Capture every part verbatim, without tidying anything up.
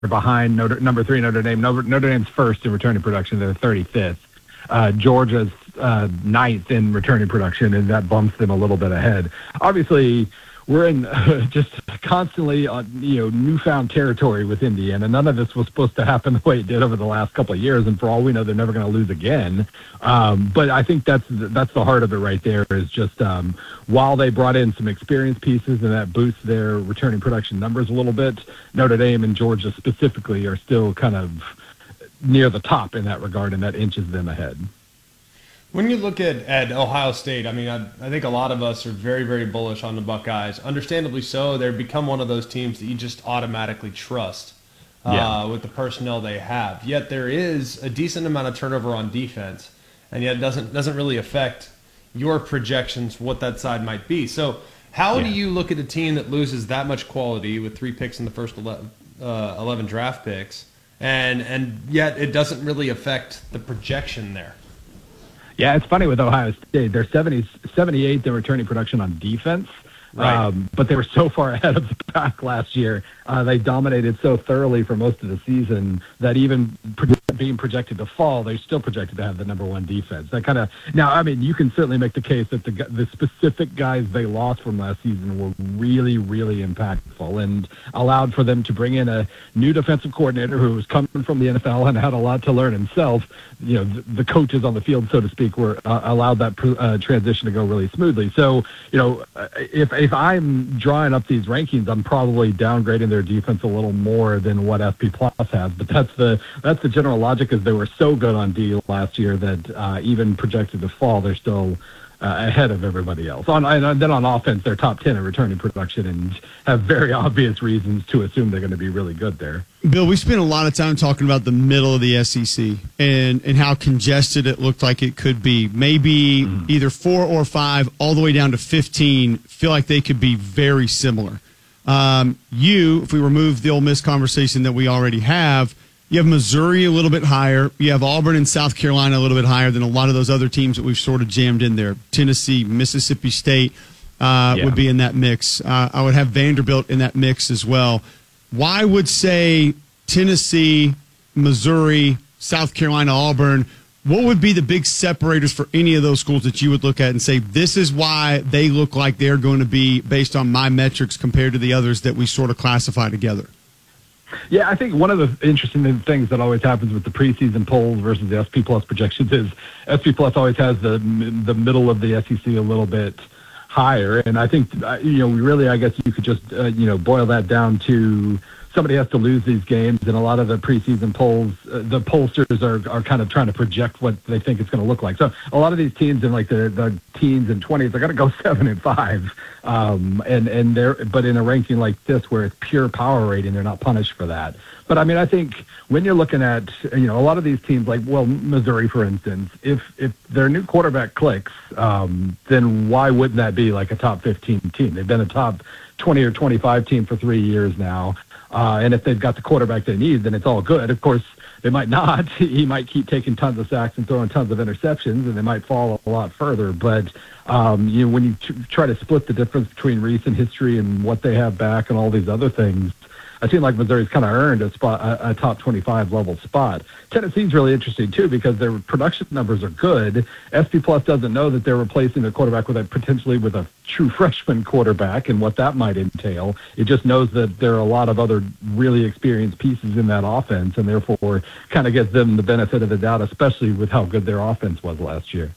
behind Notre, number three Notre Dame. Notre, Notre Dame's first in returning production. They're thirty-fifth. Uh, Georgia's uh, ninth in returning production, and that bumps them a little bit ahead. Obviously, we're in uh, just constantly on, you know, newfound territory with Indiana. None of this was supposed to happen the way it did over the last couple of years, and for all we know, they're never going to lose again. Um, but I think that's that's the heart of it right there. Is just um, while they brought in some experienced pieces and that boosts their returning production numbers a little bit, Notre Dame and Georgia specifically are still kind of near the top in that regard, and that inches them ahead. When you look at, at Ohio State, I mean, I, I think a lot of us are very, very bullish on the Buckeyes. Understandably so. They've become one of those teams that you just automatically trust uh, yeah. with the personnel they have. Yet there is a decent amount of turnover on defense, and yet it doesn't, doesn't really affect your projections what that side might be. So how yeah. do you look at a team that loses that much quality with three picks in the first eleven, uh, eleven draft picks, and, and yet it doesn't really affect the projection there? Yeah, it's funny with Ohio State. They're seventy, seventy-eighth in returning production on defense, right. um, but they were so far ahead of the pack last year. Uh, they dominated so thoroughly for most of the season that even pro- being projected to fall, they're still projected to have the number one defense. That kind of now, I mean, you can certainly make the case that the the specific guys they lost from last season were really, really impactful and allowed for them to bring in a new defensive coordinator who was coming from the N F L and had a lot to learn himself. You know, the, the coaches on the field, so to speak, were uh, allowed that uh, transition to go really smoothly. So, you know, if if I'm drawing up these rankings, I'm probably downgrading their defense a little more than what F P Plus has. But that's the that's the general logic, is they were so good on D last year that uh, even projected to fall, they're still uh, ahead of everybody else. On and then on offense, they're top ten in returning production and have very obvious reasons to assume they're going to be really good there. Bill, we spent a lot of time talking about the middle of the S E C and, and how congested it looked like it could be. Maybe mm. either four or five, all the way down to fifteen, feel like they could be very similar. Um, you, if we remove the Ole Miss conversation that we already have, you have Missouri a little bit higher. You have Auburn and South Carolina a little bit higher than a lot of those other teams that we've sort of jammed in there. Tennessee, Mississippi State uh, yeah. would be in that mix. Uh, I would have Vanderbilt in that mix as well. Why would, say, Tennessee, Missouri, South Carolina, Auburn, what would be the big separators for any of those schools that you would look at and say, this is why they look like they're going to be, based on my metrics, compared to the others that we sort of classify together? Yeah, I think one of the interesting things that always happens with the preseason polls versus the S P Plus projections is S P Plus always has the the middle of the S E C a little bit higher, and I think uh, you know we really I guess you could just uh, you know boil that down to somebody has to lose these games, and a lot of the preseason polls, uh, the pollsters are, are kind of trying to project what they think it's going to look like. So a lot of these teams in like the, the teens and twenties, they're going to go seven and five, um, and and they're but in a ranking like this where it's pure power rating, they're not punished for that. But I mean, I think when you're looking at you know a lot of these teams, like well Missouri for instance, if if their new quarterback clicks, um, then why wouldn't that be like a top fifteen team? They've been a top twenty or twenty-five team for three years now. Uh, and if they've got the quarterback they need, then it's all good. Of course, they might not. He might keep taking tons of sacks and throwing tons of interceptions, and they might fall a lot further. But um, you know, when you t- try to split the difference between recent history and what they have back and all these other things, I seem like Missouri's kind of earned a spot, a, a top twenty-five level spot. Tennessee's really interesting too because their production numbers are good. S P Plus doesn't know that they're replacing their quarterback with a potentially with a true freshman quarterback and what that might entail. It just knows that there are a lot of other really experienced pieces in that offense, and therefore kind of gives them the benefit of the doubt, especially with how good their offense was last year.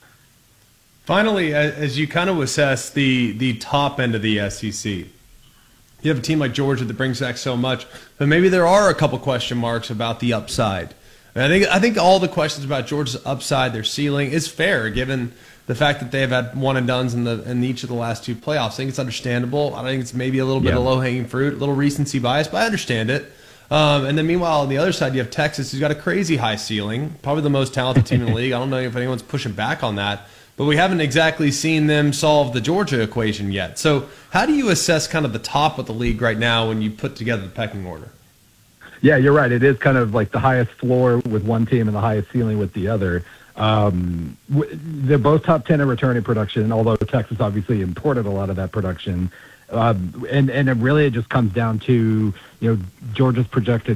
Finally, as you kind of assess the the top end of the S E C. You have a team like Georgia that brings back so much, but maybe there are a couple question marks about the upside. And I think I think all the questions about Georgia's upside, their ceiling, is fair given the fact that they've had one and dones in the in each of the last two playoffs. I think it's understandable. I think it's maybe a little bit yeah. of low hanging fruit, a little recency bias, but I understand it. Um, and then meanwhile, on the other side, you have Texas, who's got a crazy high ceiling, probably the most talented team in the league. I don't know if anyone's pushing back on that. But we haven't exactly seen them solve the Georgia equation yet. So how do you assess kind of the top of the league right now when you put together the pecking order? Yeah, you're right. It is kind of like the highest floor with one team and the highest ceiling with the other. Um, they're both top ten in returning production, although Texas obviously imported a lot of that production. Um, and and it really it just comes down to, you know, Georgia's projected